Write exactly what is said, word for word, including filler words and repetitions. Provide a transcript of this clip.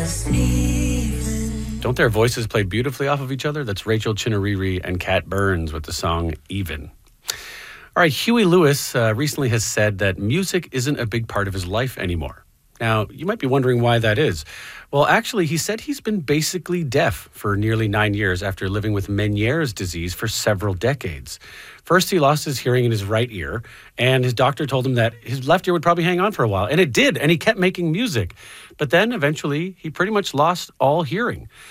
Don't their voices play beautifully off of each other? That's Rachel Chinariri and Kat Burns with the song Even. All right, Huey Lewis uh, recently has said that music isn't a big part of his life anymore. Now, you might be wondering why that is. Well, actually, he said he's been basically deaf for nearly nine years after living with Meniere's disease for several decades. First, he lost his hearing in his right ear, and his doctor told him that his left ear would probably hang on for a while. And it did, and he kept making music. But then, eventually, he pretty much lost all hearing.